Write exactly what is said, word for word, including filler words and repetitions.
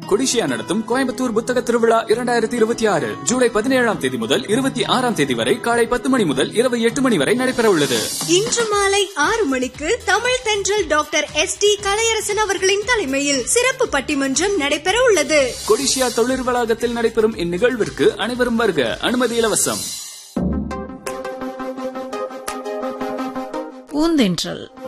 கொடிஷியா நடத்தும் கோயம்புத்தூர் புத்தக திருவிழா இரண்டாயிரத்தி இருபத்தி ஆறு ஜூலை பதினேழாம் தேதி முதல் இருபத்தி ஆறாம் தேதி வரை காலை பத்து மணி முதல் இரவு எட்டு மணி வரை நடைபெற உள்ளது. இன்று மாலை ஆறு மணிக்கு தமிழ் தென்றல் டாக்டர் எஸ் டி கலையரசன் அவர்களின் தலைமையில் சிறப்பு பட்டிமன்றம் நடைபெற உள்ளது. கொடிஷியா தொழில் வளாகத்தில் நடைபெறும் இந்நிகழ்விற்கு அனைவரும் வருக. அனுமதி இலவசம். பூந்தென்றல்